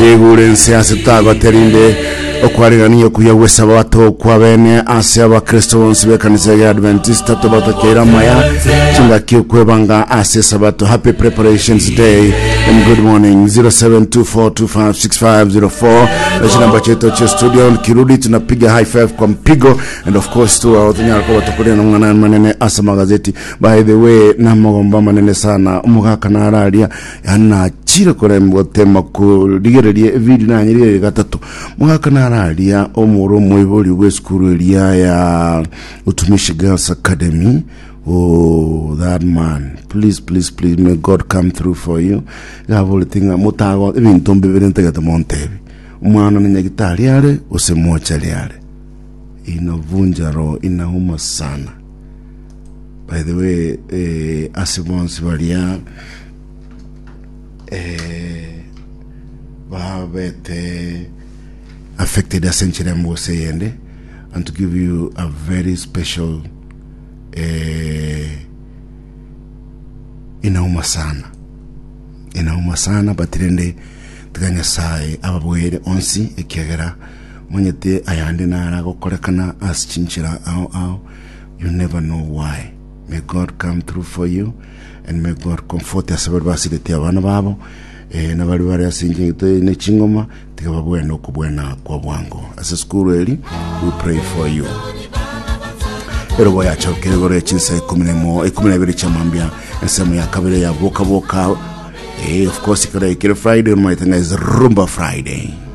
yegure siasa tago terinde okwarigania kuya wesaba bato kwa bene ase abakristo bonse bekanisa ya Adventista to batakira maya chinga kikwebanga ase sabato. Happy preparations day and good morning. 0724256504 namba chetu cha studio. Kirudi tunapiga high five kwa mpigo, and of course tu watunya kwa watakulia na mwana manene asa magazeti. By the way, na magomba manene sana umugaka na aralia yana chira kore mbote makuligererie video na nyiri gatatu mugaka na aralia omuro mwibori we school elia ya Utumishi Girls Academy. Oh, that man, please may God come through for you. Gavulitinga mutago ibintu mbibirente gata montebi umwana ni gitari yale usemocha yale inavunja roho, inauma sana. By the way, asibonsi walia babete affected a century mwoseyende, and to give you a very special inauma sana batirende tuganya sai ababwere onsi ekegera monyete ayande nara gokorekana aschinchira au. You never know why. May God come through for you, and may God comfort us basirete abana babo na bali bari asinjite ne chingoma tikababwe no kubwena kwa bwango. As a school really, we pray for you. Ero boya chokere gore chinse 12 chamambia ensemo ya kabere ya boka. Of course ikare Friday on my thing is Rumba Friday.